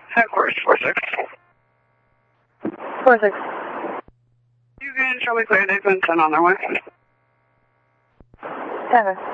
Headquarters 46. 46. You can show me clear. They've been sent on their way. 7.